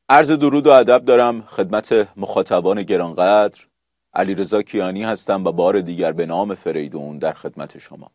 عرض درود و ادب دارم خدمت مخاطبان گرانقدر. علیرضا کیانی هستم و بار دیگر به نام فریدون در خدمت شما.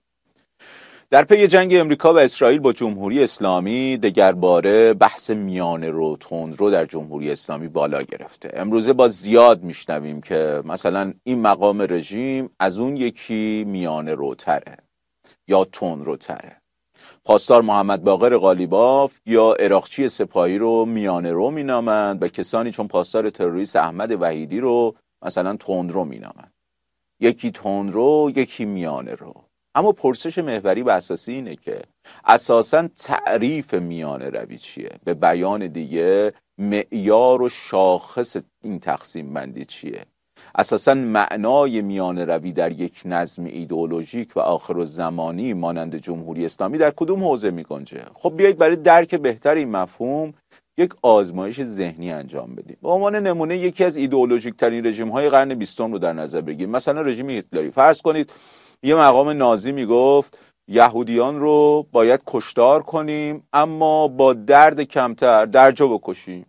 در پی جنگ امریکا و اسرائیل با جمهوری اسلامی دگرباره بحث میانه رو تندرو در جمهوری اسلامی بالا گرفته. امروزه با زیاد میشنویم که مثلا این مقام رژیم از اون یکی میانه روتره یا تندروتره. پاسدار محمد باقر قالیباف یا عراقچی سپاهی رو میانه رو مینامند و کسانی چون پاسدار تروریست احمد وحیدی رو مثلا تندرو مینامند. یکی تندرو، یکی میانه رو. اما پرسش محوری و اساسی اینه که اساساً تعریف میانه روی چیه؟ به بیان دیگه معیار و شاخص این تقسیم بندی چیه؟ اساساً معنای میانه روی در یک نظم ایدئولوژیک و آخرالزمانی مانند جمهوری اسلامی در کدوم حوزه می‌گنجه؟ خب بیایید برای درک بهتر این مفهوم یک آزمایش ذهنی انجام بدیم. به عنوان نمونه یکی از ایدئولوژیک ترین رژیم‌های قرن 20 رو در نظر بگیریم، مثلا رژیم هیتلری. فرض کنید یه مقام نازی میگفت یهودیان رو باید کشتار کنیم اما با درد کمتر درجا بکشیم،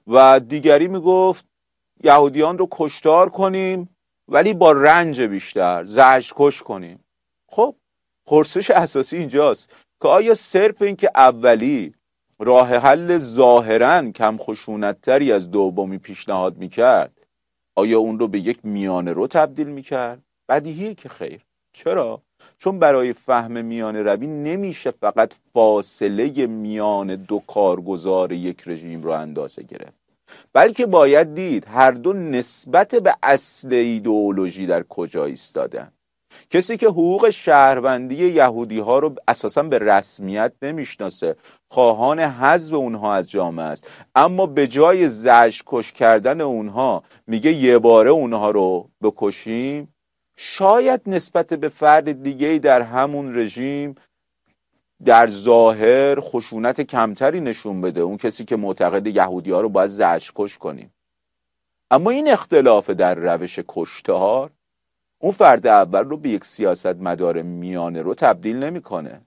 و دیگری میگفت یهودیان رو کشتار کنیم ولی با رنج بیشتر زجر کش کنیم. خب پرسش اساسی اینجاست که آیا صرف این که اولی راه حل ظاهراً کم خشونت تری از دومی پیشنهاد میکرد آیا اون رو به یک میانه رو تبدیل میکرد؟ بدیهیه که خیر. چرا؟ چون برای فهم میانه روی نمیشه فقط فاصله میان دو کارگزار یک رژیم رو اندازه گرفت، بلکه باید دید هر دو نسبت به اصل ایدئولوژی در کجا ایستادن. کسی که حقوق شهروندی یهودی ها رو اساساً به رسمیت نمیشناسه، خواهان حذف اونها از جامعه است، اما به جای زجرکش کردن اونها میگه یه باره اونها رو بکشیم، شاید نسبت به فرد دیگه‌ای در همون رژیم در ظاهر خشونت کمتری نشون بده، اون کسی که معتقد یهودی ها رو باید زجرکش کنیم. اما این اختلاف در روش کشتار اون فرد اول رو به یک سیاستمدار میانه رو تبدیل نمیکنه.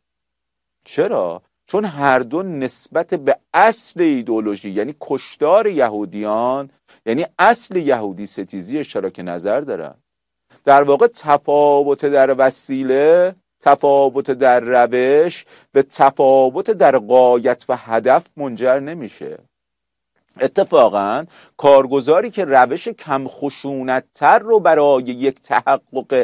چرا؟ چون هر دو نسبت به اصل ایدئولوژی یعنی کشتار یهودیان، یعنی اصل یهودی ستیزی اشتراک نظر دارن. در واقع تفاوت در وسیله، تفاوت در روش به تفاوت در غایت و هدف منجر نمیشه. اتفاقا کارگزاری که روش کم خشونت تر رو برای یک تحقق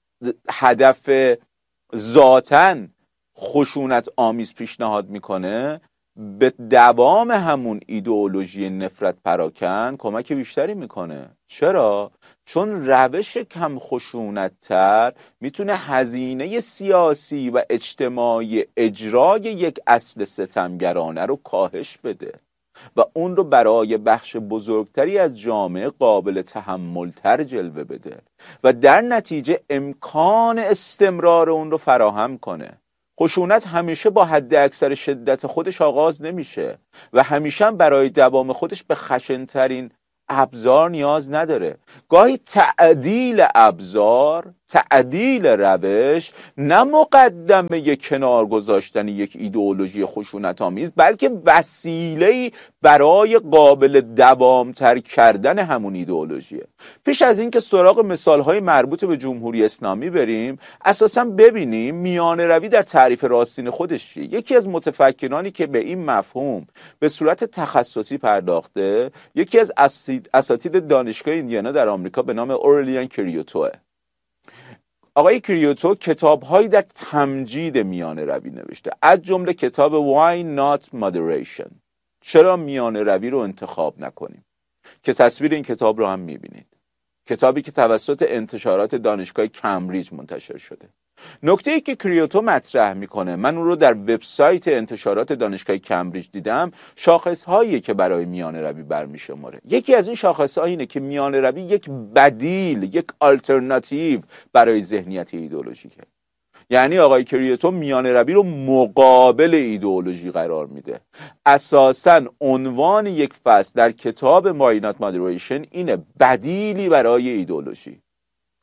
هدف ذاتاً خشونت آمیز پیشنهاد میکنه، به دوام همون ایدئولوژی نفرت پراکن کمک بیشتری میکنه. چرا؟ چون روش کم خشونت تر میتونه هزینه سیاسی و اجتماعی اجرای یک اصل ستمگرانه رو کاهش بده و اون رو برای بخش بزرگتری از جامعه قابل تحمل‌تر جلوه بده و در نتیجه امکان استمرار اون رو فراهم کنه. خشونت همیشه با حد اکثر شدت خودش آغاز نمیشه و همیشه هم برای دوام خودش به خشن‌ترین ابزار نیاز نداره. گاهی تعدیل ابزار، تعدیل روش نه مقدمه کنار گذاشتن یک ایدئولوژی خشونت آمیز، بلکه وسیله‌ای برای قابل دوامتر کردن همون ایدئولوژیه. پیش از این که سراغ مثالهای مربوط به جمهوری اسلامی بریم، اساساً ببینیم میانه روی در تعریف راستین خودش چیه. یکی از متفکرانی که به این مفهوم به صورت تخصصی پرداخته یکی از اساتید دانشگاه ایندیانا در آمریکا به نام اورلیان کریوتوه. آقای کریوتو کتاب‌هایی در تمجید میانه روی نوشته، از جمله کتاب Why Not Moderation، چرا میانه روی رو انتخاب نکنیم، که تصویر این کتاب رو هم می‌بینید. کتابی که توسط انتشارات دانشگاه کمبریج منتشر شده. نکته‌ای که کریوتو مطرح میکنه، من اون رو در وبسایت انتشارات دانشگاه کمبریج دیدم، شاخص‌هایی که برای میانه روی برمی‌شماره. یکی از این شاخص‌ها اینه که میانه روی یک بدیل، یک آلترناتیو برای ذهنیت ایدئولوژیکه. یعنی آقای کریوتو میانه روی رو مقابل ایدئولوژی قرار میده. اساساً عنوان یک فصل در کتاب Why Not Moderation اینه، بدیلی برای ایدئولوژی.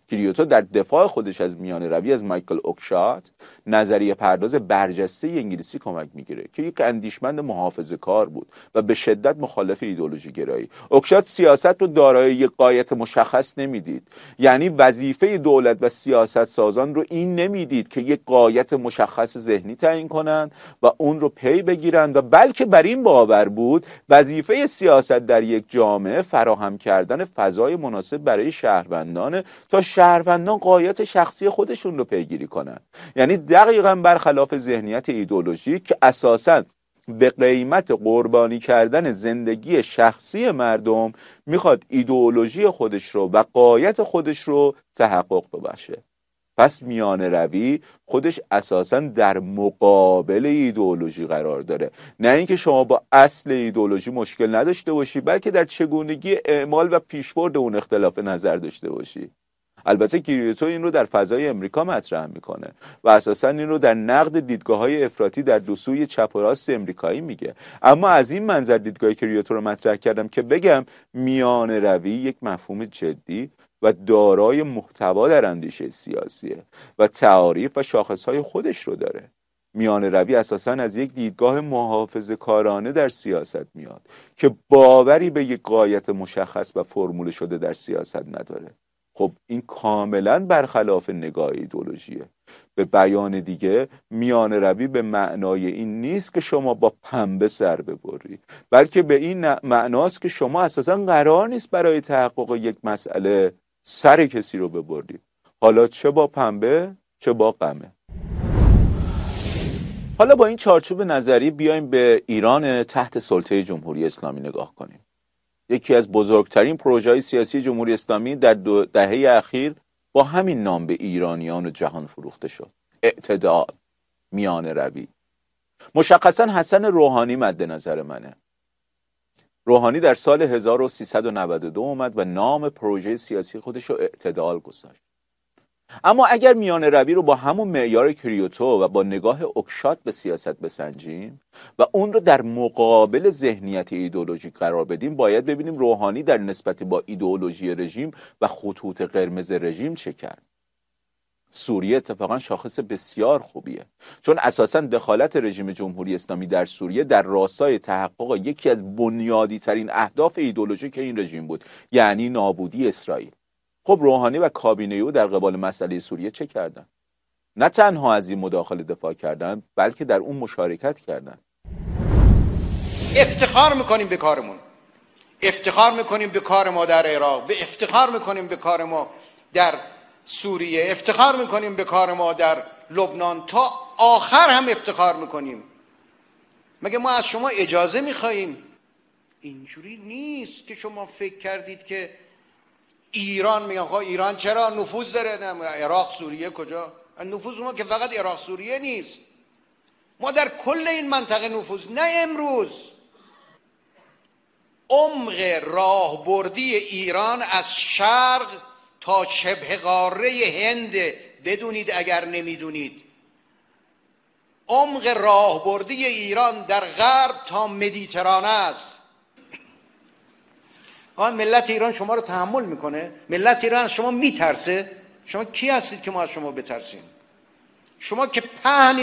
کریوتو در دفاع خودش از میانه روی از مایکل اوکشات، نظریه پرداز برجسته انگلیسی، کمک میگیره که یک اندیشمند محافظه کار بود و به شدت مخالف ایدئولوژی گرایی. اوکشات سیاست رو دارای یک غایت مشخص نمیدید، یعنی وظیفه دولت و سیاست سازان رو این نمیدید که یک غایت مشخص ذهنی تعیین کنند و اون رو پی بگیرند، و بلکه بر این باور بود وظیفه سیاست در یک جامعه فراهم کردن فضای مناسب برای شهروندان تا شهروندان غایت شخصی خودشون رو پیگیری کنند. یعنی دقیقاً برخلاف ذهنیت ایدئولوژیک که اساساً به قیمت قربانی کردن زندگی شخصی مردم میخواد ایدئولوژی خودش رو و غایت خودش رو تحقق ببخشه. پس میانه روی خودش اساساً در مقابل ایدئولوژی قرار داره، نه اینکه شما با اصل ایدئولوژی مشکل نداشته باشی، بلکه در چگونگی اعمال و پیشبرد اون اختلاف نظر داشته باشی. البته کریوتو این رو در فضای امریکا مطرح میکنه و اساساً این رو در نقد دیدگاه‌های افراطی در دو سوی چپ و راست امریکایی میگه. اما از این منظر دیدگاه کریوتو رو مطرح کردم که بگم میانه روی یک مفهوم جدی و دارای محتوا در اندیشه سیاسیه و تعاریف و شاخصهای خودش رو داره. میانه روی اساساً از یک دیدگاه محافظه کارانه در سیاست میاد که باوری به یک غایت مشخص و فرموله شده در سیاست نداره. خب این کاملا برخلاف نگاه ایدئولوژیه. به بیان دیگه میانه روی به معنای این نیست که شما با پنبه سر ببری، بلکه به این معناست که شما اساسا قرار نیست برای تحقق یک مسئله سر کسی رو ببری، حالا چه با پنبه چه با قمه. حالا با این چارچوب نظری بیایم به ایران تحت سلطه جمهوری اسلامی نگاه کنیم. یکی از بزرگترین پروژه‌های سیاسی جمهوری اسلامی در 2 دهه اخیر با همین نام به ایرانیان و جهان فروخته شد: اعتدال، میانه روی. مشخصاً حسن روحانی مد نظر منه. روحانی در سال 1392 اومد و نام پروژه سیاسی خودش رو اعتدال گذاشت. اما اگر میانه روی رو با همون معیار کریوتو و با نگاه اوکشات به سیاست بسنجیم و اون رو در مقابل ذهنیت ایدئولوژیک قرار بدیم، باید ببینیم روحانی در نسبت با ایدئولوژی رژیم و خطوط قرمز رژیم چه کرد. سوریه اتفاقا شاخص بسیار خوبیه، چون اساساً دخالت رژیم جمهوری اسلامی در سوریه در راستای تحقق یکی از بنیادی ترین اهداف ایدئولوژیک این رژیم بود، یعنی نابودی اسرائیل. خب روحانی و کابینه او در قبال مسئله سوریه چه کردن؟ نه تنها از این مداخله دفاع کردن، بلکه در اون مشارکت کردن. افتخار میکنیم به کارمون، افتخار میکنیم به کار ما در عراق، به افتخار میکنیم به کار ما در سوریه، افتخار میکنیم به کار ما در لبنان، تا آخر هم افتخار میکنیم. مگه ما از شما اجازه میخواییم؟ اینجوری نیست که شما فکر کردید که ایران میگن خب ایران چرا نفوذ داره، نه عراق سوریه کجا؟ نفوذ ما که فقط عراق سوریه نیست، ما در کل این منطقه نفوذ. نه امروز عمق راهبردی ایران از شرق تا شبه قاره هند، بدونید اگر نمیدونید، عمق راهبردی ایران در غرب تا مدیترانه است. ملت ایران شما رو تحمل میکنه؟ ملت ایران از شما میترسه؟ شما کی هستید که ما از شما بترسیم؟ شما که پهنید